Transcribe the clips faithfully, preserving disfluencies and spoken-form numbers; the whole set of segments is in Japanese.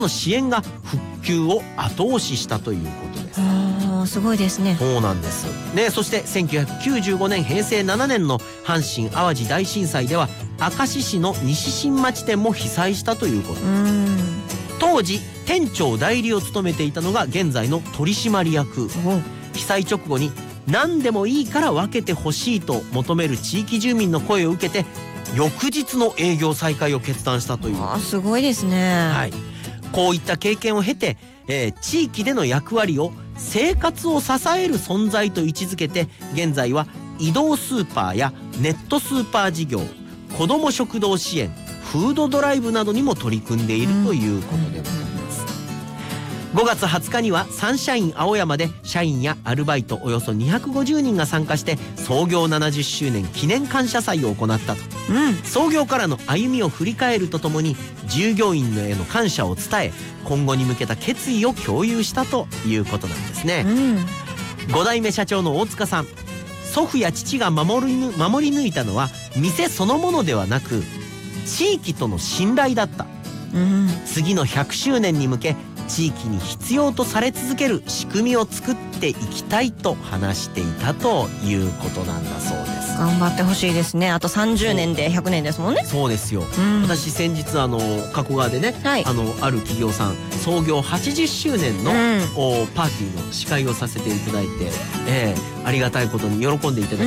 の支援が復旧を後押ししたということです。 あー、すごいですね。 そうなんです。で、そしてせんきゅうひゃくきゅうじゅうごねんへいせいななねんの阪神・淡路大震災では明石市の西新町店も被災したということ。 うーん。 当時店長代理を務めていたのが現在の取締役。被災直後に何でもいいから分けてほしいと求める地域住民の声を受けて翌日の営業再開を決断したという。 あー、すごいですね。 はい、こういった経験を経て、えー、地域での役割を生活を支える存在と位置づけて現在は移動スーパーやネットスーパー事業、子ども食堂支援、フードドライブなどにも取り組んでいるということでございます。ごがつはつかにはサンシャイン青山で社員やアルバイトおよそにひゃくごじゅうにんが参加して創業ななじゅっしゅうねん記念感謝祭を行ったと。 うん。 創業からの歩みを振り返るとともに従業員への感謝を伝え今後に向けた決意を共有したということなんですね。 うん。 ごだいめ社長の大塚さん、祖父や父が守りぬ、守り抜いたのは店そのものではなく地域との信頼だった。 うん。 次のひゃくしゅうねんに向け地域に必要とされ続ける仕組みを作っていきたいと話していたということなんだそうです。 頑張ってほしいですね。あとさんじゅうねんでひゃくねんですもんね。 そうですよ、 うん、 私先日あの加古川でね、 はい、あのある企業さん創業はちじゅっしゅうねんの、うん、パーティーの司会をさせていただいて、えー、ありがたいことに喜んでいただいて、うん、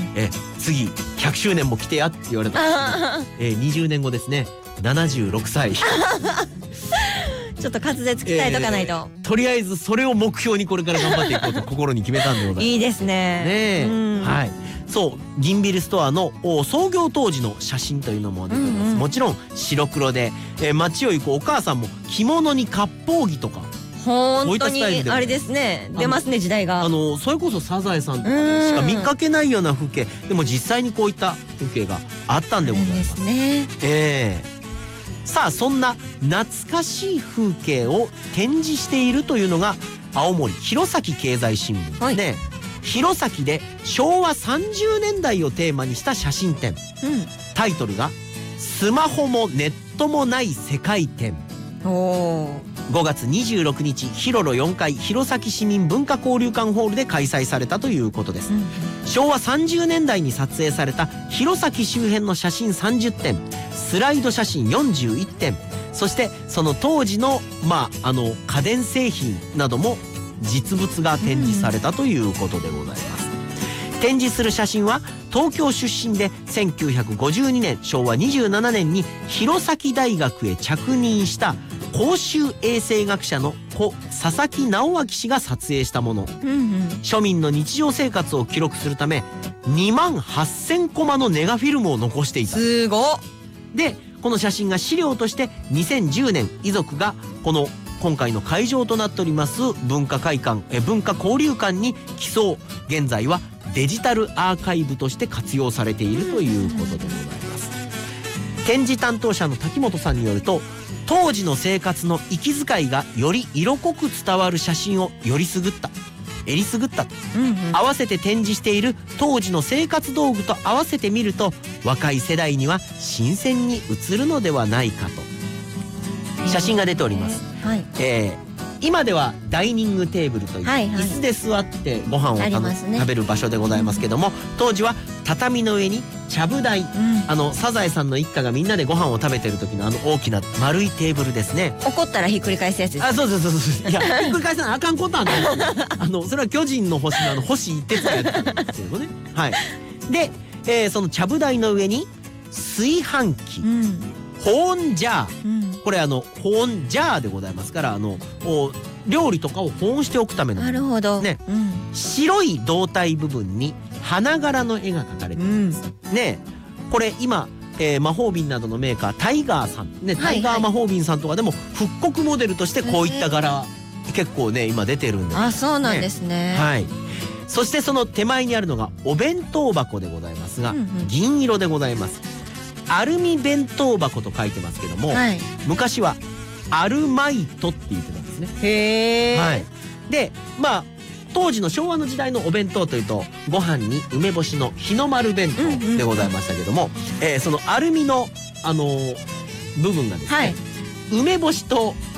えー、次ひゃくしゅうねんも来てやって言われたんですけど、えー、にじゅうねんごですね、ななじゅうろくさいちょっと滑舌鍛えとかないと、 えー、とりあえずそれを目標にこれから頑張っていこうと心に決めたんでございます。 いいですね。 ねえ、うん、はい。そう、銀ビルストアの創業当時の写真というのも出てます。うんうん、もちろん白黒で、えー、街を行くお母さんも着物に割烹着とか。 本当にあれですね、出ますね時代が。 あのそれこそサザエさんとかでしか見かけないような風景でも実際にこういった風景があったんでございます。 ですね。 ええーさあそんな懐かしい風景を展示しているというのが青森弘前経済新聞ですね、はい、弘前でしょうわさんじゅうねんだいをテーマにした写真展、うん、タイトルがスマホもネットもない世界展。おごがつにじゅうろくにち広路よんかい弘前市民文化交流館ホールで開催されたということです、うん、しょうわさんじゅうねんだいに撮影された弘前周辺の写真さんじゅってん、スライド写真よんじゅういってん、そしてその当時のまああの家電製品なども実物が展示されたということでございます、うん、展示する写真は東京出身でせんきゅうひゃくごじゅうにねんしょうわにじゅうななねんに弘前大学へ着任した公衆衛生学者の故佐々木直明氏が撮影したもの、うんうん、庶民の日常生活を記録するためにまんはっせんコマのネガフィルムを残していた。 すごっ。 でこの写真が資料としてにせんじゅうねん遺族がこの今回の会場となっております文化会館え文化交流館に寄贈、現在はデジタルアーカイブとして活用されているということでございます。展示担当者の滝本さんによると当時の生活の息遣いがより色濃く伝わる写真をよりすぐったえりすぐったと、うんうん、合わせて展示している当時の生活道具と合わせてみると若い世代には新鮮に映るのではないかと写真が出ております、えーはいえー今ではダイニングテーブルという、はいはい、椅子で座ってご飯をた、ね、食べる場所でございますけども、うん、当時は畳の上にちゃぶ台、うん、あのサザエさんの一家がみんなでご飯を食べてる時のあの大きな丸いテーブルですね。 怒ったらひっくり返すやつです。 あ、そうそうそうそう。いやひっくり返さなあかんことはないあのそれは巨人の星のあの星一徹がやってるんですけどねはい。で、えー、そのちゃぶ台の上に炊飯器、うん、保温ジャー、うんこれあの保温ジャーでございますからあの料理とかを保温しておくためのなるほど、 ねうん、白い胴体部分に花柄の絵が描かれています、うん、ねこれ今、えー、魔法瓶などのメーカータイガーさん、ね、タイガー魔法瓶さんとかでも復刻モデルとしてこういった柄結構ね今出てるんで、 あそうなんですね、 はい。そしてその手前にあるのがお弁当箱でございますが、うんうん、銀色でございます。アルミ弁当箱と書いてますけども、はい、昔はアルマイトって言ってたんですね。 へー、 はい、でまあ当時の昭和の時代のお弁当というとご飯に梅干しの日の丸弁当でございましたけども、うんうんえー、そのアルミの、あのー、部分がですね、はい、梅干しと